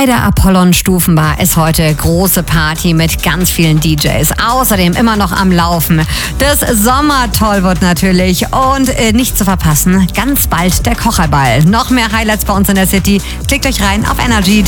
Bei der Apollon Stufenbar ist heute große Party mit ganz vielen DJs. Außerdem immer noch am Laufen das Sommertollwood natürlich. Und nicht zu verpassen, ganz bald der Kocherball. Noch mehr Highlights bei uns in der City. Klickt euch rein auf Energy.